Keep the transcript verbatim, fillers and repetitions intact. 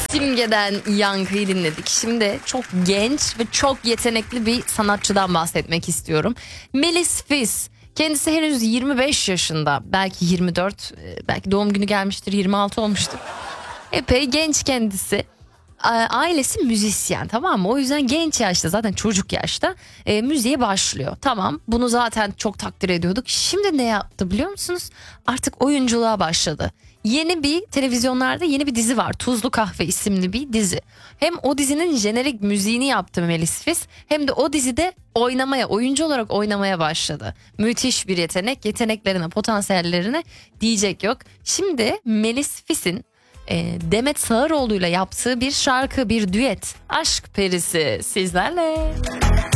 Simge'den Yankı'yı dinledik. Şimdi çok genç ve çok yetenekli bir sanatçıdan bahsetmek istiyorum. Melis Fis. Kendisi henüz yirmi beş yaşında. Belki yirmi dört, belki doğum günü gelmiştir, yirmi altı olmuştur. Epey genç kendisi. Ailesi müzisyen, tamam mı? O yüzden genç yaşta, zaten çocuk yaşta e, müziğe başlıyor. Tamam, bunu zaten çok takdir ediyorduk. Şimdi ne yaptı biliyor musunuz? Artık oyunculuğa başladı. Yeni bir televizyonlarda yeni bir dizi var. Tuzlu Kahve isimli bir dizi. Hem o dizinin jenerik müziğini yaptı Melis Fis, hem de o dizide oynamaya, oyuncu olarak oynamaya başladı. Müthiş bir yetenek. Yeteneklerine, potansiyellerine diyecek yok. Şimdi Melis Fis'in Demet Sağıroğlu'yla yaptığı bir şarkı, bir düet, Aşk Perisi sizlerle.